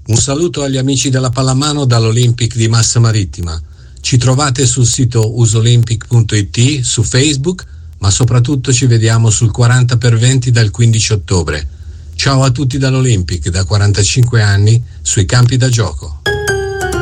Un saluto agli amici della pallamano dall'Olympic di Massa Marittima. Ci trovate sul sito usolympic.it, su Facebook, ma soprattutto ci vediamo sul 40x20 dal 15 ottobre. Ciao a tutti dall'Olympic, da 45 anni, sui campi da gioco.